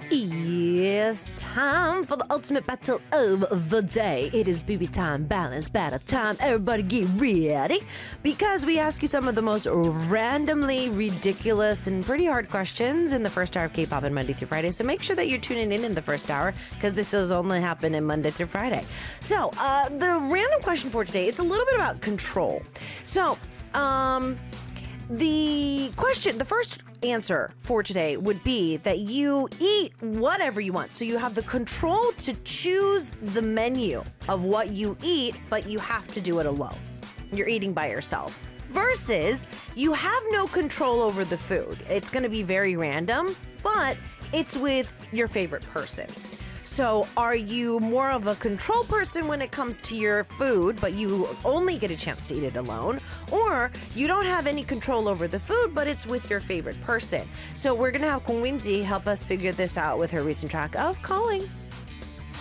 It's time for the ultimate battle of the day. It is booby time, balance battle time. Everybody get ready because we ask you some of the most randomly ridiculous and pretty hard questions in the first hour of K-pop and Monday through Friday. So make sure that you're tuning in the first hour because this is only happening Monday through Friday. So the random question for today, it's a little bit about control. So the first answer for today would be that you eat whatever you want. So you have the control to choose the menu of what you eat, but you have to do it alone. You're eating by yourself. Versus you have no control over the food. It's going to be very random, but it's with your favorite person. So are you more of a control person when it comes to your food, but you only get a chance to eat it alone? Or you don't have any control over the food, but it's with your favorite person? So we're going to have Kong Win-ji help us figure this out with her recent track of Calling.